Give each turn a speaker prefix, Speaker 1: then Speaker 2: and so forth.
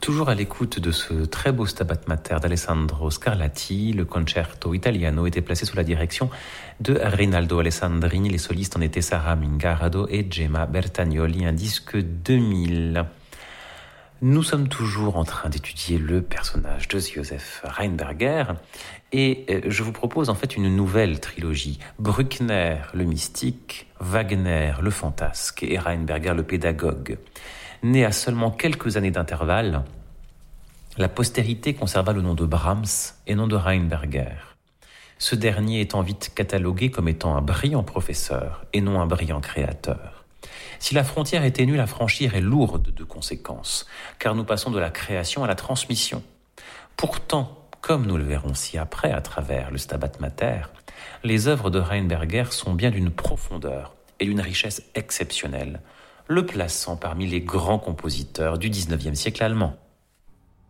Speaker 1: Toujours à l'écoute de ce très beau Stabat Mater d'Alessandro Scarlatti, le Concerto Italiano était placé sous la direction de Rinaldo Alessandrini. Les solistes en étaient Sara Mingarado et Gemma Bertagnoli, un disque 2000. Nous sommes toujours en train d'étudier le personnage de Josef Rheinberger et je vous propose en fait une nouvelle trilogie. Bruckner, le mystique, Wagner, le fantasque et Rheinberger, le pédagogue. Né à seulement quelques années d'intervalle, la postérité conserva le nom de Brahms et non de Rheinberger. Ce dernier étant vite catalogué comme étant un brillant professeur et non un brillant créateur. Si la frontière est ténue, la franchir est lourde de conséquences, car nous passons de la création à la transmission. Pourtant, comme nous le verrons ci-après à travers le Stabat Mater, les œuvres de Rheinberger sont bien d'une profondeur et d'une richesse exceptionnelle, le plaçant parmi les grands compositeurs du XIXe siècle allemand.